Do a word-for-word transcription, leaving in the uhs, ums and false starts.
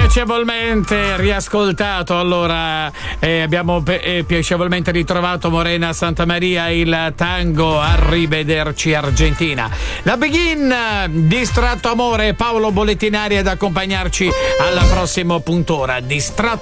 piacevolmente riascoltato, allora eh, abbiamo pe- eh, piacevolmente ritrovato Morena Santamaria, il tango Arrivederci Argentina. La Begin, Distratto Amore, Paolo Bollettinari ad accompagnarci alla prossima puntura. Distratto